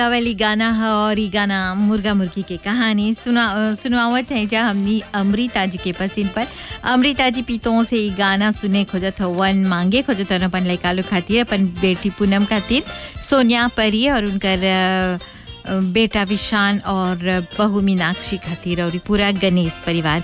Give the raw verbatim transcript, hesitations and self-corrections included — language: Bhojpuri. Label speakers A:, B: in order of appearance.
A: वाली गाना है और ये गाना मुर्गा मुर्गी के कहानी सुना सुनावत है जा हमनी अमृता जी के पसीन पर अमृता जी पीतों से ये गाना सुने खोजत वन मांगे खोजत अपन लइका लो खातिर अपन बेटी पूनम खातिर सोनिया परी और उनकर बेटा विशान और बहू मीनाक्षी खातिर और पूरा गणेश परिवार